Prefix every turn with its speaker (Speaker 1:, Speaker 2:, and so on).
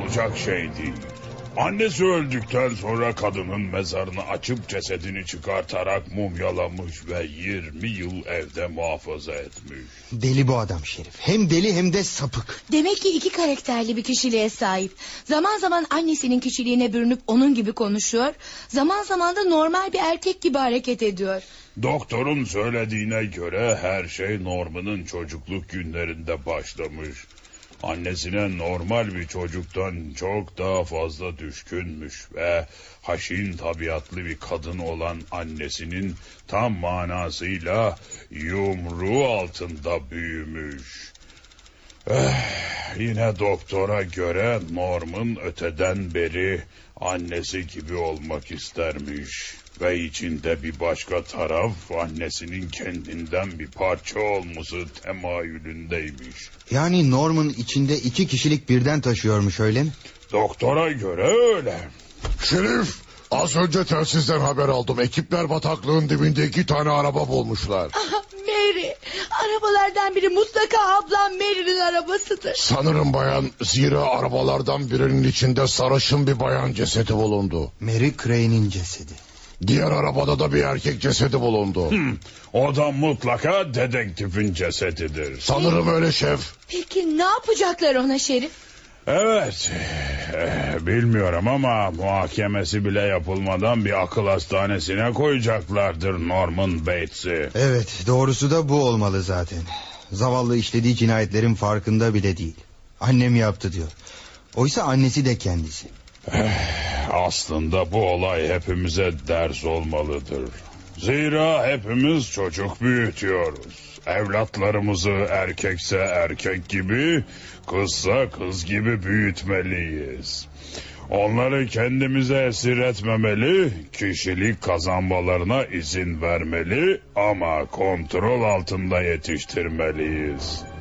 Speaker 1: olacak şey değil. Annesi öldükten sonra kadının mezarını açıp cesedini çıkartarak mumyalamış ve 20 yıl evde muhafaza etmiş.
Speaker 2: Deli bu adam Şerif. Hem deli hem de sapık.
Speaker 3: Demek ki iki karakterli bir kişiliğe sahip. Zaman zaman annesinin kişiliğine bürünüp onun gibi konuşuyor. Zaman zaman da normal bir erkek gibi hareket ediyor.
Speaker 1: Doktorun söylediğine göre her şey Norman'ın çocukluk günlerinde başlamış. Annesine normal bir çocuktan çok daha fazla düşkünmüş ve haşin tabiatlı bir kadın olan annesinin tam manasıyla yumruğu altında büyümüş. Yine doktora göre Norman öteden beri annesi gibi olmak istermiş. Ve içinde bir başka taraf annesinin kendinden bir parça olması temayülündeymiş.
Speaker 2: Yani Norman içinde iki kişilik birden taşıyormuş, öyle mi?
Speaker 1: Doktora göre öyle.
Speaker 4: Şerif, az önce telsizden haber aldım. Ekipler bataklığın dibinde 2 tane araba bulmuşlar.
Speaker 3: Aha, Mary. Arabalardan biri mutlaka ablam Mary'nin arabasıdır.
Speaker 4: Sanırım bayan, zira arabalardan birinin içinde sarışın bir bayan cesedi bulundu.
Speaker 2: Mary Crane'in cesedi.
Speaker 4: Diğer arabada da bir erkek cesedi bulundu.
Speaker 1: O da mutlaka dedektifin cesedidir.
Speaker 4: Sanırım öyle şef.
Speaker 3: Peki ne yapacaklar ona Şerif?
Speaker 1: Evet, bilmiyorum ama muhakemesi bile yapılmadan bir akıl hastanesine koyacaklardır Norman Bates'i.
Speaker 2: Evet, doğrusu da bu olmalı zaten. Zavallı işlediği cinayetlerin farkında bile değil. Annem yaptı diyor. Oysa annesi de kendisi.
Speaker 1: Aslında bu olay hepimize ders olmalıdır. Zira hepimiz çocuk büyütüyoruz. Evlatlarımızı erkekse erkek gibi, kızsa kız gibi büyütmeliyiz. Onları kendimize esir etmemeli, kişilik kazanmalarına izin vermeli ama kontrol altında yetiştirmeliyiz.